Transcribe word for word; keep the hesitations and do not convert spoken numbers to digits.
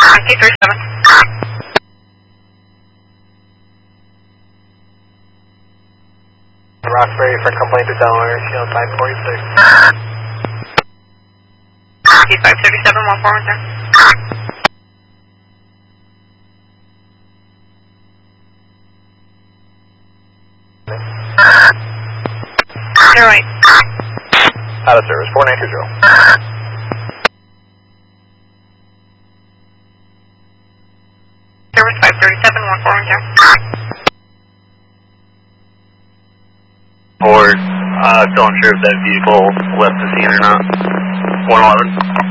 T thirty-seven. Roxbury for complaint to Delaware, Shield five forty-six. T five thirty-seven, one forward there. You're right. Out of service, four nine two zero. Service five thirty-seven, one forward there. Forward, uh, still unsure if that vehicle left the scene or not. one eleven.